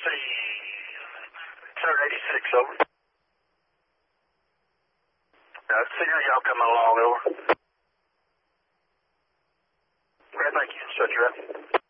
see 186, over. See how y'all coming along, over. Okay, thank you. Shut your up.